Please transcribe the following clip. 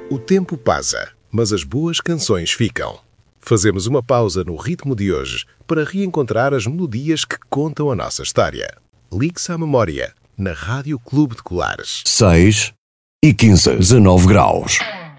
O tempo passa, mas as boas canções ficam. Fazemos uma pausa no ritmo de hoje para reencontrar as melodias que contam a nossa história. Ligue-se à memória, na Rádio Clube de Colares. 6 e 15, 19 graus.